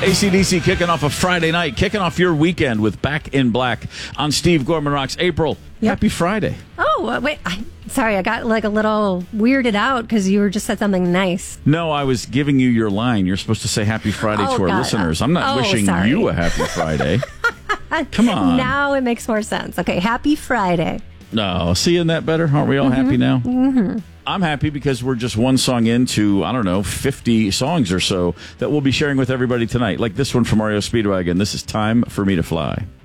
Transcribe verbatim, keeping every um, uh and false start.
A C D C kicking off a Friday night, kicking off your weekend with Back in Black on Steve Gorman Rocks. April, Yep. happy Friday. Oh, uh, wait. I, sorry, I got like a little weirded out because you were just said something nice. No, I was giving you your line. You're supposed to say happy Friday Oh, to our God. listeners. I'm not Oh, wishing sorry. you a happy Friday. Come on. Now it makes more sense. Okay, happy Friday. No, see, isn't that better? Aren't we all happy now? Mm-hmm. I'm happy because we're just one song into, I don't know, fifty songs or so that we'll be sharing with everybody tonight. Like this one from R E O Speedwagon. This is Time for Me to Fly.